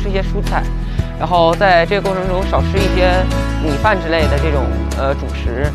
吃一些蔬菜，然后在这个过程中少吃一些米饭之类的这种主食。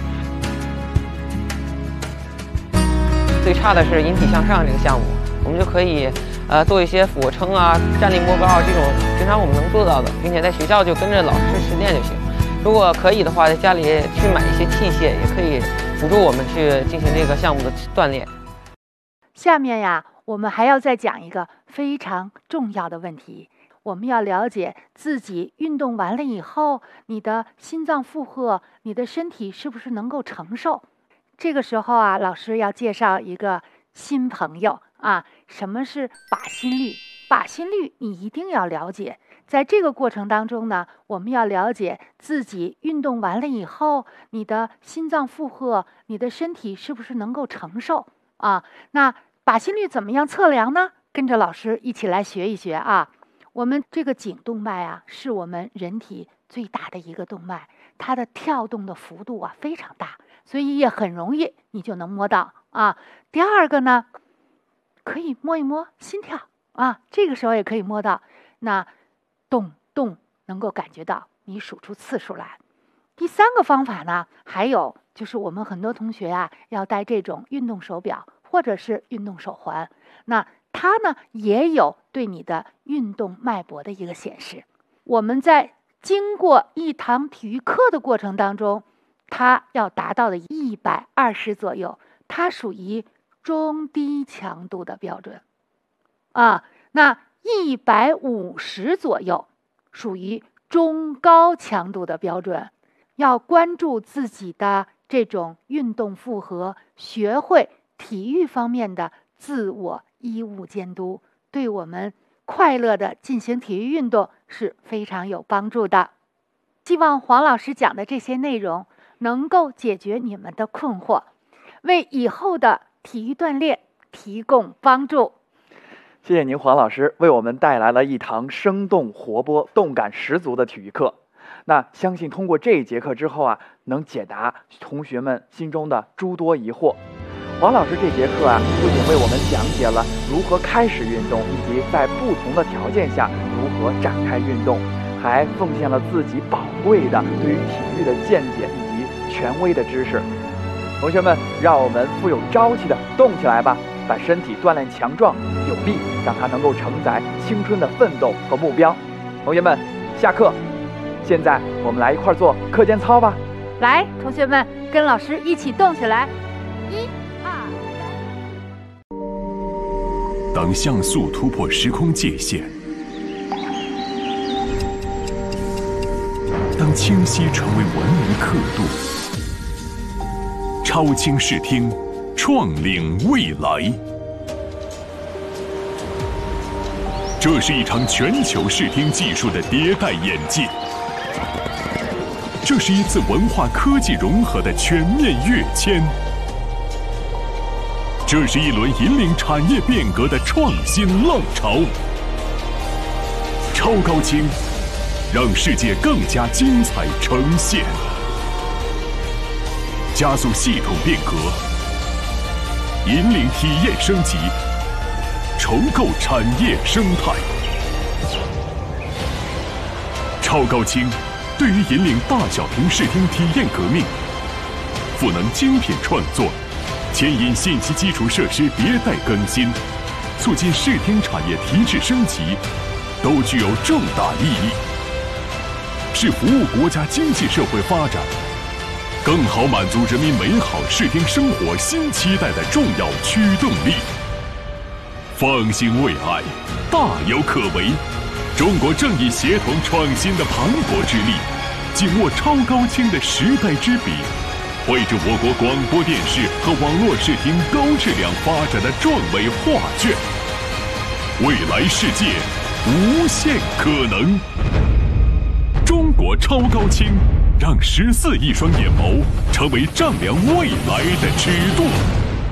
最差的是引体向上这个项目，我们就可以做一些俯卧撑啊、站立摸高啊这种平常我们能做到的，并且在学校就跟着老师实践就行。如果可以的话，在家里去买一些器械，也可以辅助我们去进行这个项目的锻炼。 下面呀，我们还要再讲一个非常重要的问题，我们要了解自己运动完了以后，你的心脏负荷，你的身体是不是能够承受。这个时候啊，老师要介绍一个新朋友啊，什么是靶心率？靶心率你一定要了解。在这个过程当中呢，我们要了解自己运动完了以后，你的心脏负荷，你的身体是不是能够承受啊？那靶心率怎么样测量呢？跟着老师一起来学一学啊。我们这个颈动脉啊，是我们人体最大的一个动脉，它的跳动的幅度啊非常大，所以也很容易你就能摸到啊。第二个呢，可以摸一摸心跳啊，这个时候也可以摸到，那动能够感觉到你数出次数来。第三个方法呢，还有就是我们很多同学啊要戴这种运动手表或者是运动手环，那它呢也有对你的运动脉搏的一个显示。我们在经过一堂体育课的过程当中，它要达到的120左右，它属于中低强度的标准啊。那150左右属于中高强度的标准。要关注自己的这种运动负荷，学会体育方面的自我医务监督，对我们快乐的进行体育运动是非常有帮助的。希望黄老师讲的这些内容能够解决你们的困惑，为以后的体育锻炼提供帮助。 谢谢您，黄老师为我们带来了一堂生动活泼、动感十足的体育课。那相信通过这一节课之后啊，能解答同学们心中的诸多疑惑。黄老师这节课啊，不仅为我们讲解了如何开始运动，以及在不同的条件下如何展开运动，还奉献了自己宝贵的对于体育的见解以及权威的知识。同学们，让我们富有朝气的动起来吧，把身体锻炼强壮有力，让它能够承载青春的奋斗和目标。同学们，下课。现在我们来一块做课间操吧。 来，同学们跟老师一起动起来，1、2、 3。当像素突破时空界限，当清晰成为文明刻度，超清视听，创领未来。这是一场全球视听技术的迭代演进。这是一次文化科技融合的全面跃迁，这是一轮引领产业变革的创新浪潮。超高清，让世界更加精彩呈现，加速系统变革，引领体验升级，重构产业生态。超高清对于引领大小屏视听体验革命，赋能精品创作，牵引信息基础设施迭代更新，促进视听产业提质升级，都具有重大意义，是服务国家经济社会发展，更好满足人民美好视听生活新期待的重要驱动力。方兴未艾，大有可为。中国正以协同创新的磅礴之力，紧握超高清的时代之笔，绘制我国广播电视和网络视听高质量发展的壮伟画卷。未来世界无限可能。中国超高清，让14亿双眼眸成为丈量未来的尺度。